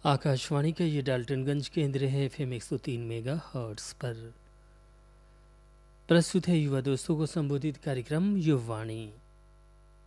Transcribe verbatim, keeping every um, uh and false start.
आकाशवाणी का ये डाल्टनगंज केंद्र है एफ एम एक सौ तीन मेगा हर्ट्स पर। प्रस्तुत है युवा दोस्तों को संबोधित कार्यक्रम युवावाणी।